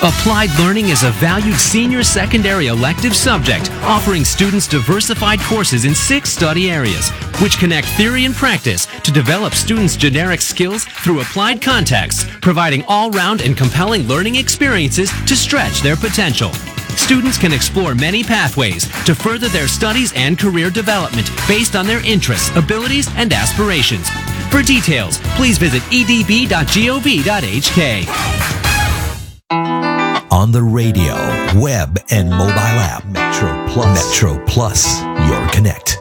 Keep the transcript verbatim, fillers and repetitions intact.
Applied Learning is a valued senior secondary elective subject, offering students diversified courses in six study areas, which connect theory and practice to develop students' generic skills through applied contexts, providing all-round and compelling learning experiences to stretch their potential. Students can explore many pathways to further their studies and career development based on their interests, abilities, and aspirations. For details, please visit e d b dot gov dot h k. On the radio, web, and mobile app, Metro Plus. Metro Plus, your connect.